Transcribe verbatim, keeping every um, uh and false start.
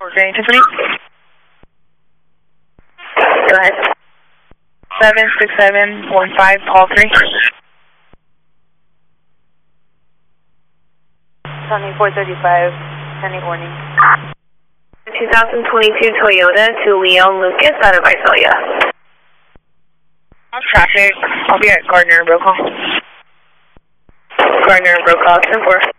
Granny Tiffany. Go ahead. seven six seven one five, Paul three. Tony four thirty-five, Penny warning. twenty twenty-two Toyota to Leon Lucas out of Visalia. Off traffic. I'll be at Gardner and Brokaw. Gardner and Brokaw, ten four.